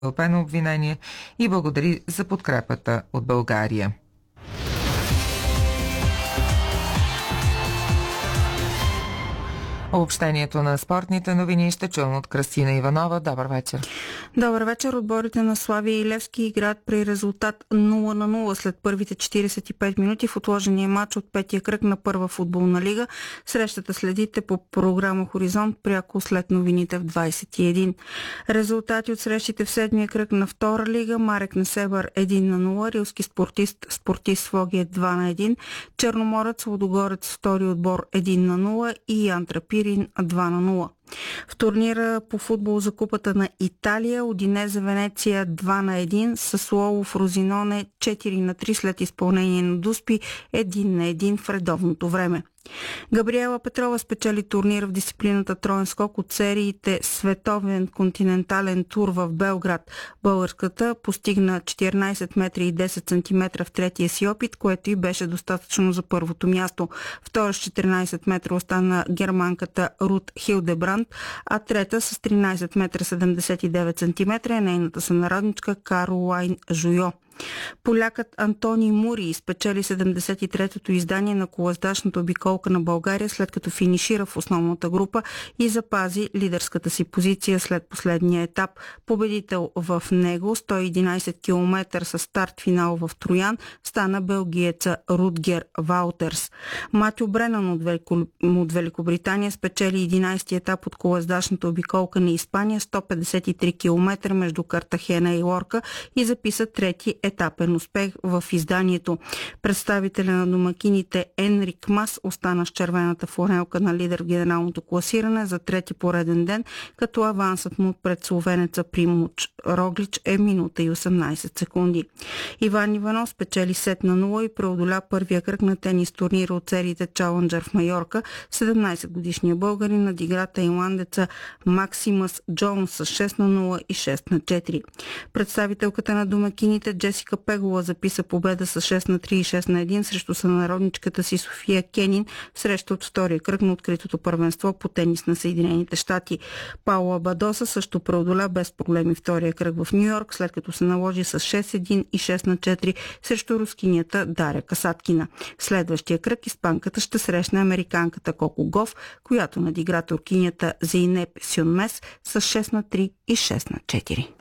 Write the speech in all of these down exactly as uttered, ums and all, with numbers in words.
тълпено обвинение и благодари за подкрепата от България. Обобщението на спортните новини ще чуем от Кръстина Иванова. Добър вечер. Добър вечер. Отборите на Славия и Левски играят при резултат нула на нула след първите четиридесет и пет минути в отложения матч от петия кръг на първа футболна лига. Срещата следите по програма Хоризонт пряко след новините в двадесет и един. Резултати от срещите в седмия кръг на втора лига: Марек Несебър едно на нула, Рилски спортист спортист Слогия два на едно, Черноморец Лудогорец втори отбор едно на нула и Ян Трапирин два на нула. В турнира по футбол за Купата на Италия Удинезе Венеция два на едно, Сасуоло Фрозиноне четири на три след изпълнение на Дуспи едно на едно в редовното време. Габриела Петрова спечели турнира в дисциплината троен скок от сериите Световен континентален тур в Белград. Българската постигна четиринадесет метра и десет сантиметра в третия си опит, което и беше достатъчно за първото място. Втора с четиринадесет метра остана германката Рут Хилдебранд, а трета с тринадесет метра седемдесет и девет сантиметра е нейната сънародничка Каролайн Жуйо. Полякът Антони Мури спечели седемдесет и третото издание на колоездачната обиколка на България, след като финишира в основната група и запази лидерската си позиция след последния етап. Победител в него, сто и единадесет километра с старт финал в Троян, стана белгиеца Рутгер Ваутерс. Матю Бренан от, Велико... от Великобритания спечели единадесети етап от колоездачната обиколка на Испания, сто петдесет и три километра между Картахена и Лорка, и записа трети етапен успех в изданието. Представителя на домакините Енрик Мас остана с червената фланелка на лидер в генералното класиране за трети пореден ден, като авансът му пред словенеца Примуч Роглич е минута и осемнадесет секунди. Иван Иванов спечели сет на нула и преодоля първия кръг на тенис турнира от сериите Чаленджър в Майорка. седемнадесет годишния българин надигра тайландеца Максимас Джонс с шест на нула и шест на четири. Представителката на домакините Джесика Пегола записа победа с шест на три и шест на едно срещу сънародничката си София Кенин в среща от втория кръг на откритото първенство по тенис на Съединените щати. Паула Бадоса също преодоля без проблеми втория кръг в Ню Йорк, след като се наложи с шест едно и шест на четири срещу рускинята Даря Касаткина. В следващия кръг испанката ще срещне американката Коко Гоф, която надигра туркинята Зейнеп Сюнмес с шест на три и шест на четири.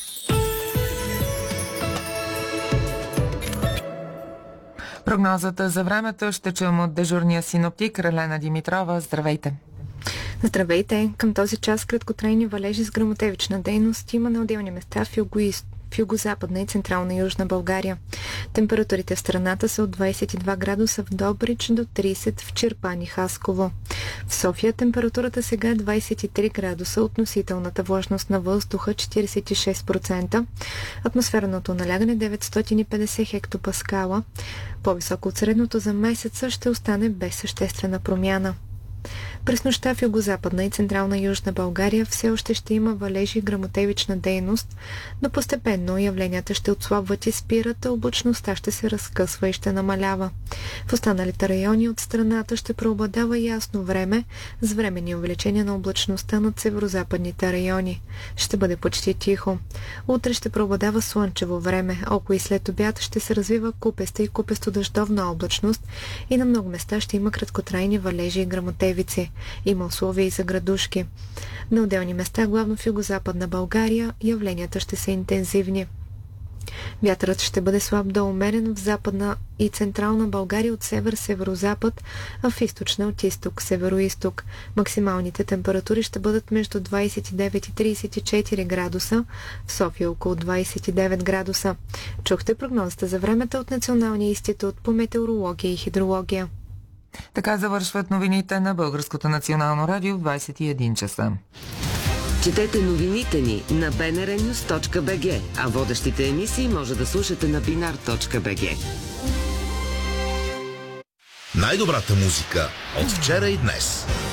Прогнозата за времето ще чуем от дежурния синоптик Ралена Димитрова. Здравейте! Здравейте! Към този час краткотрайни валежи с гръмотевична дейност има на отделни места в юго-ист. в югозападна и централна южна България. Температурите в страната са от двадесет и два градуса в Добрич до тридесет в Чирпан и Хасково. В София температурата сега е двадесет и три градуса, относителната влажност на въздуха четиридесет и шест процента, атмосферното налягане деветстотин и петдесет хектопаскала. По-високо от средното за месеца ще остане без съществена промяна. През нощта в югозападна и централна южна България все още ще има валежи и гръмотевична дейност, но постепенно явленията ще отслабват и спират, а облачността ще се разкъсва и ще намалява. В останалите райони от страната ще преобладава ясно време с временни увеличения на облачността над северозападните райони. Ще бъде почти тихо. Утре ще преобладава слънчево време, около и след обяд ще се развива купеста и купесто-дъждовна облачност и на много места ще има краткотрайни валежи и гръмотевици. Има условия и за градушки. На отделни места, главно в югозападна България, явленията ще са интензивни. Вятърът ще бъде слаб до умерен в западна и централна България от север-северозапад, а в източна от изток-североизток. Максималните температури ще бъдат между двадесет и девет и тридесет и четири градуса, в София около двадесет и девет градуса. Чухте прогнозата за времето от Националния институт по метеорология и хидрология. Така завършват новините на Българското национално радио в двадесет и един часа. Четете новините ни на би ен ар нюз точка би джи, а водещите емисии може да слушате на бинар точка би джи. Най-добрата музика от вчера и днес.